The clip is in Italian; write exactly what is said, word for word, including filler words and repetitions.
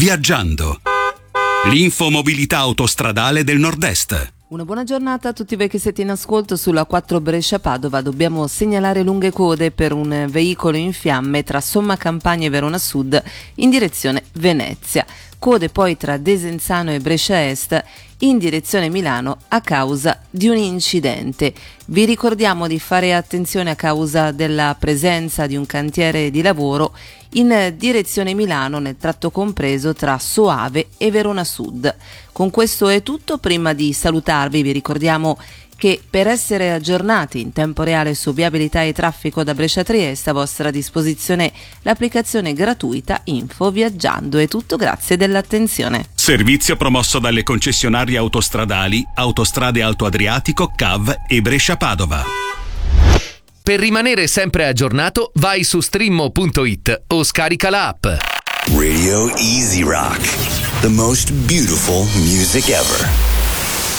Viaggiando. L'infomobilità autostradale del Nord-Est. Una buona giornata a tutti voi che siete in ascolto. Sulla quattro Brescia-Padova dobbiamo segnalare lunghe code per un veicolo in fiamme tra Somma Campania e Verona Sud in direzione Venezia. Code poi tra Desenzano e Brescia Est in direzione Milano a causa di un incidente. Vi ricordiamo di fare attenzione a causa della presenza di un cantiere di lavoro in direzione Milano nel tratto compreso tra Soave e Verona Sud. Con questo è tutto. Prima di salutarvi vi ricordiamo che per essere aggiornati in tempo reale su viabilità e traffico da Brescia a Trieste a vostra disposizione l'applicazione gratuita Info Viaggiando. È tutto, grazie dell'attenzione. Servizio promosso dalle concessionarie autostradali Autostrade Alto Adriatico, C A V e Brescia-Padova. Per rimanere sempre aggiornato vai su streammo punto it o scarica l'app. Radio Easy Rock, the most beautiful music ever.